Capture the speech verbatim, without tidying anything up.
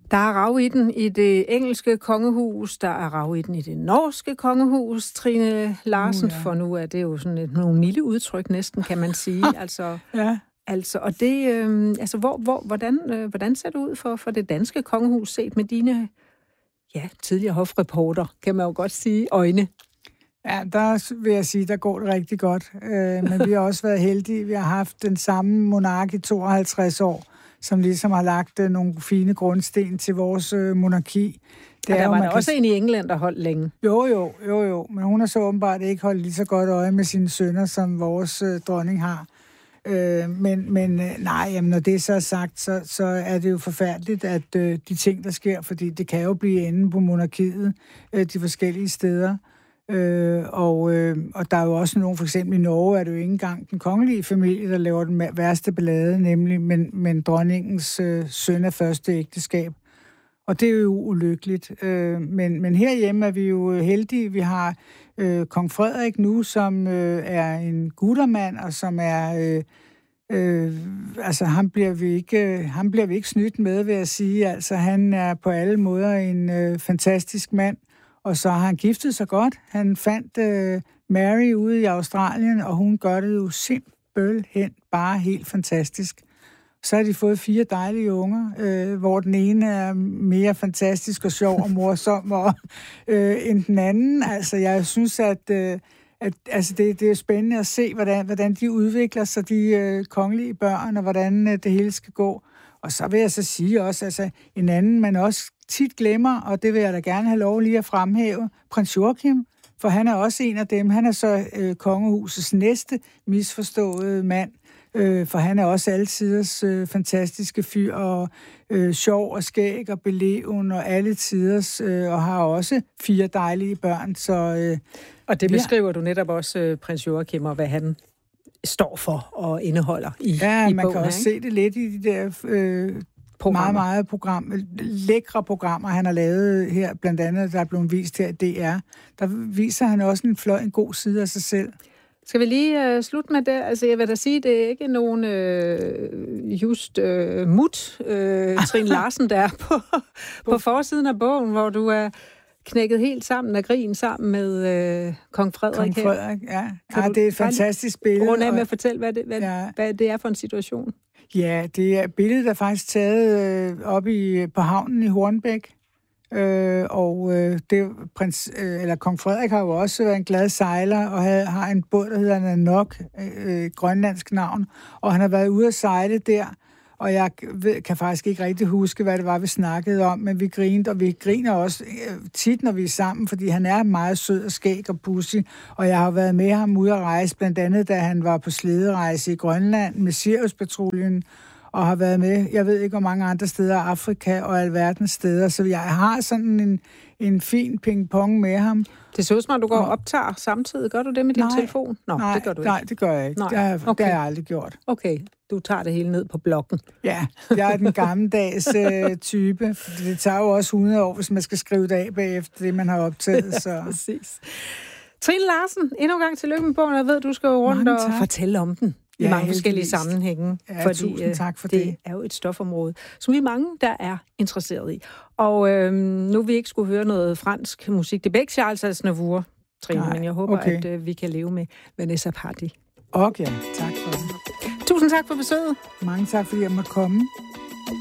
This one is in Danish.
Der er rav i den i det engelske kongehus, der er rav i den i det norske kongehus, Trine Larsen, uh, ja. For nu er det jo sådan et, nogle milde udtryk næsten, kan man sige. altså, ja. altså, og det, øh, altså, hvor, hvor, hvordan, øh, hvordan ser det ud for, for det danske kongehus set med dine ja, tidligere hofreporter, kan man jo godt sige, øjne? Ja, der vil jeg sige, der går det rigtig godt. Øh, men vi har også været heldige. Vi har haft den samme monark i tooghalvtreds år, som ligesom har lagt øh, nogle fine grundsten til vores øh, monarki. Det er, der var der også kan... en i England, der holdt længe. Jo, jo, jo, jo. Men hun har så åbenbart ikke holdt lige så godt øje med sine sønner, som vores øh, dronning har. Øh, men men øh, nej, jamen, når det så er sagt, så, så er det jo forfærdeligt, at øh, de ting, der sker, fordi det kan jo blive enden på monarkiet, øh, de forskellige steder. Øh, og, øh, og der er jo også nogen, for eksempel i Norge er det jo ikke engang den kongelige familie, der laver den værste ballade, nemlig, men, men dronningens øh, søn af første ægteskab. Og det er jo ulykkeligt. Øh, men, men herhjemme er vi jo heldige. Vi har øh, kong Frederik nu, som øh, er en guttermand, og som er... Øh, øh, altså, ham bliver, vi ikke, ham bliver vi ikke snydt med, vil jeg sige. Altså, han er på alle måder en øh, fantastisk mand. Og så har han giftet sig godt. Han fandt øh, Mary ude i Australien, og hun gør det jo simpelthen bare helt fantastisk. Så har de fået fire dejlige unger, øh, hvor den ene er mere fantastisk og sjov og morsom og, øh, end den anden. Altså, jeg synes, at, øh, at altså, det, det er spændende at se, hvordan, hvordan de udvikler sig, de øh, kongelige børn, og hvordan øh, det hele skal gå. Og så vil jeg så sige også, altså en anden, man også tit glemmer, og det vil jeg da gerne have lov lige at fremhæve, prins Joachim, for han er også en af dem. Han er så øh, kongehusets næste misforståede mand, øh, for han er også altiders øh, fantastiske fyr, og øh, sjov og skæg og beleven, og alle tiders, øh, og har også fire dejlige børn. Så, øh, og det beskriver ja. du netop også, øh, prins Joachim, og hvad han står for og indeholder i, ja, i man bogen, kan også ikke? se det lidt i de der øh, meget, meget program, lækre programmer, han har lavet her, blandt andet, der er blevet vist her i D R. Der viser han også en, flot, en god side af sig selv. Skal vi lige uh, slutte med det? Altså, jeg vil da sige, det er ikke nogen uh, just uh, mut, uh, Trine Larsen, der er på, på forsiden af bogen, hvor du er knækket helt sammen af grin sammen med øh, kong Frederik. Kong Frederik, ja. ja det er et fantastisk billede. Rundt af med at fortælle, hvad det, hvad, ja. hvad det er for en situation. Ja, det er billedet, der er faktisk taget øh, op i, på havnen i Hornbæk. Øh, og øh, det, prins, øh, eller kong Frederik har jo også været en glad sejler, og havde, har en båd, der hedder Nanook, øh, grønlandsk navn. Og han har været ude at sejle der. Og jeg ved, kan faktisk ikke rigtig huske, hvad det var, vi snakkede om, men vi grinede, og vi griner også øh, tit, når vi er sammen, fordi han er meget sød og skæg og pudsig, og jeg har været med ham ude at rejse, blandt andet, da han var på slæderejse i Grønland med Siriuspatruljen, og har været med, jeg ved ikke, hvor mange andre steder, Afrika og alverdens steder, så jeg har sådan en, en fin ping-pong med ham. Det ser ud som om, du går og optager samtidig. Gør du det med din nej, telefon? Nå, nej, det gør du ikke. Nej, det gør jeg ikke. Nej. Det, har, okay. det har jeg aldrig gjort. Okay, du tager det hele ned på blokken. Ja, jeg er den gammeldags øh, type. Det tager jo også hundrede år, hvis man skal skrive det af bagefter det, man har optaget. Så. Ja, præcis. Trine Larsen, endnu en gang tillykke med bogen. Jeg ved, du skal jo rundt og fortælle om den i ja, mange heldigvis. forskellige sammenhænge. Ja, fordi, tusind tak for det. det. Det er jo et stofområde, som vi er mange, der er interesseret i. Og øhm, nu vil vi ikke skulle høre noget fransk musik. Det er begge Charles Aznavour, Trine, Nej, men jeg håber, okay. at øh, vi kan leve med Vanessa Paradis. Okay, tak for det. Tusind tak for besøget. Mange tak, fordi jeg måtte komme.